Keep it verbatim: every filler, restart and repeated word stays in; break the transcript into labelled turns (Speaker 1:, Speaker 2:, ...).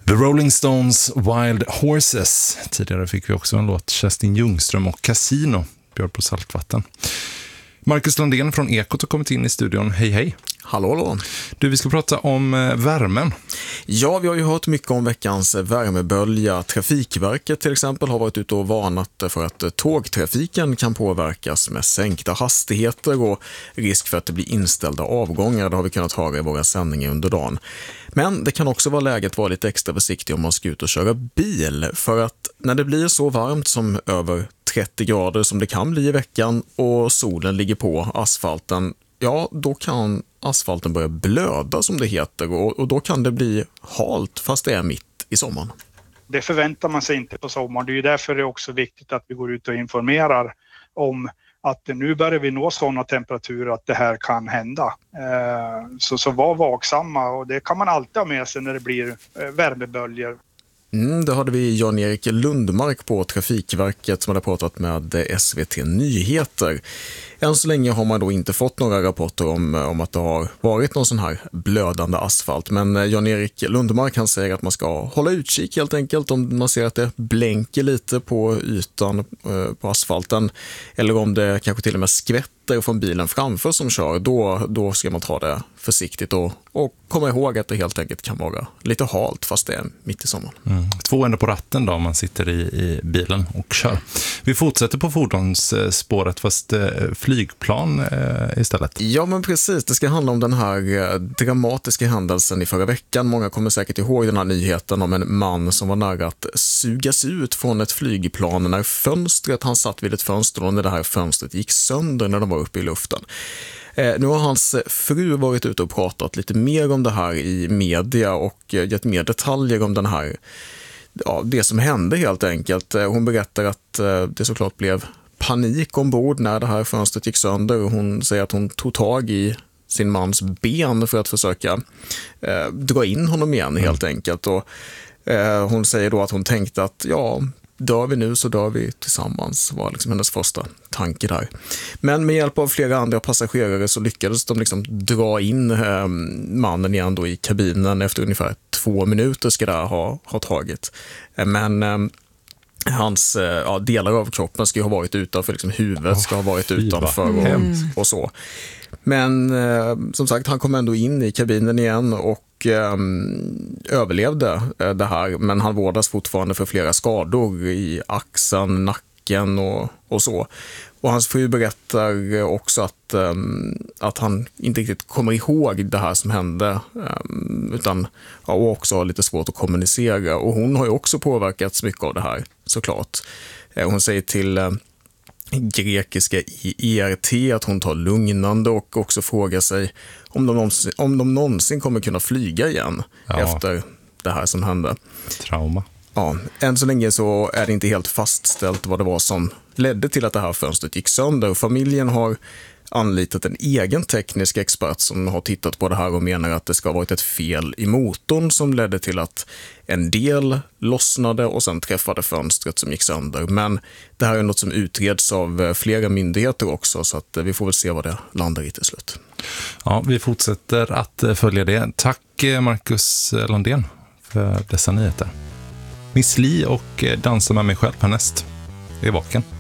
Speaker 1: The Rolling Stones, Wild Horses. Tidigare fick vi också en låt, Kerstin Ljungström och Casino, bjöd på saltvatten. Marcus Landén från Ekot har kommit in i studion. Hej hej.
Speaker 2: Hallå, hallå.
Speaker 1: Du, vi ska prata om eh, värmen.
Speaker 2: Ja, vi har ju hört mycket om veckans värmebölja. Trafikverket till exempel har varit ute och varnat för att tågtrafiken kan påverkas med sänkta hastigheter och risk för att det blir inställda avgångar. Det har vi kunnat höra i våra sändningar under dagen. Men det kan också vara läget att vara lite extra försiktig om man ska ut och köra bil. För att när det blir så varmt som över trettio grader som det kan bli i veckan och solen ligger på asfalten, ja, då kan asfalten börja blöda som det heter och, och då kan det bli halt fast det är mitt i sommaren.
Speaker 3: Det förväntar man sig inte på sommaren. Det är ju därför det är också viktigt att vi går ut och informerar om att nu börjar vi nå sådana temperaturer att det här kan hända. Eh, så, så var vaksamma, och det kan man alltid ha med sig när det blir eh, värmeböljor.
Speaker 2: Mm, då hade vi Jan-Erik Lundmark på Trafikverket som hade pratat med S V T Nyheter. Än så länge har man då inte fått några rapporter om, om att det har varit någon sån här blödande asfalt. Men Jan-Erik Lundmark kan säga att man ska hålla utkik helt enkelt om man ser att det blänker lite på ytan eh, på asfalten. Eller om det kanske till och med skvätter från bilen framför som kör. Då, då ska man ta det försiktigt och, och komma ihåg att det helt enkelt kan vara lite halt fast det är mitt i sommaren.
Speaker 1: Mm. Två ändå på ratten då om man sitter i, i bilen och kör. Vi fortsätter på fordonsspåret fast eh, flygplan eh, istället.
Speaker 2: Ja, men precis. Det ska handla om den här eh, dramatiska händelsen i förra veckan. Många kommer säkert ihåg den här nyheten om en man som var nära att sugas ut från ett flygplan när fönstret, han satt vid ett fönster och när det här fönstret gick sönder när de var uppe i luften. Eh, nu har hans fru varit ute och pratat lite mer om det här i media och eh, gett mer detaljer om den här, ja, det som hände helt enkelt. Eh, hon berättar att eh, det såklart blev panik ombord när det här fönstret gick sönder. Hon säger att hon tog tag i sin mans ben för att försöka eh, dra in honom igen helt mm. enkelt. Och, eh, hon säger då att hon tänkte att ja, dör vi nu så dör vi tillsammans, var liksom hennes första tanke där. Men med hjälp av flera andra passagerare så lyckades de liksom dra in eh, mannen igen då i kabinen. Efter ungefär två minuter ska det ha, ha tagit. Eh, men eh, hans ja, delar av kroppen ska ju ha varit utanför, liksom huvudet ska ha varit utanför och, mm. och så. Men eh, som sagt, han kom ändå in i kabinen igen och eh, överlevde eh, det här, men han vårdas fortfarande för flera skador i axeln, nacken och, och så. Och hans fru berättar också att, um, att han inte riktigt kommer ihåg det här som hände um, utan ja, och också har lite svårt att kommunicera. Och hon har ju också påverkats mycket av det här, såklart. Uh, hon säger till uh, grekiska I R T att hon tar lugnande och också frågar sig om de någonsin, om de någonsin kommer kunna flyga igen ja. efter det här som hände.
Speaker 1: Trauma.
Speaker 2: Ja, än så länge så är det inte helt fastställt vad det var som ledde till att det här fönstret gick sönder. Familjen har anlitat en egen teknisk expert som har tittat på det här och menar att det ska ha varit ett fel i motorn som ledde till att en del lossnade och sen träffade fönstret som gick sönder. Men det här är något som utreds av flera myndigheter också, så att vi får väl se vad det landar i till slut.
Speaker 1: Ja, vi fortsätter att följa det. Tack Marcus Landén för dessa nyheter. Miss Li och Dansa med mig själv härnäst. Jag är vaken.